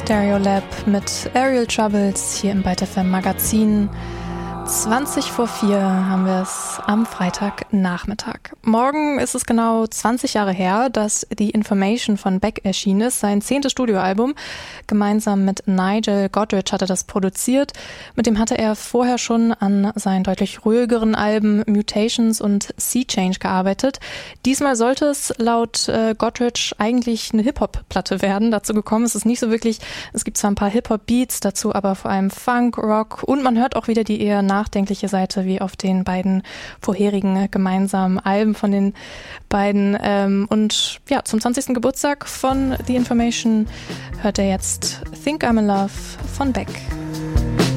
Stereolab mit Aerial Troubles hier im Byte FM Magazin. 20 vor 4 haben wir es am Freitagnachmittag. Morgen ist es genau 20 Jahre her, dass The Information von Beck erschienen ist, sein 10. Studioalbum. Gemeinsam mit Nigel Godrich hat er das produziert. Mit dem hatte er vorher schon an seinen deutlich ruhigeren Alben Mutations und Sea Change gearbeitet. Diesmal sollte es laut Godrich eigentlich eine Hip-Hop-Platte werden. Dazu gekommen ist es nicht so wirklich. Es gibt zwar ein paar Hip-Hop-Beats, dazu aber vor allem Funk, Rock und man hört auch wieder die eher nachdenkliche Seite wie auf den beiden vorherigen gemeinsamen Alben von den beiden. Und ja, zum 20. Geburtstag von The Information hört er jetzt Think I'm in Love von Beck.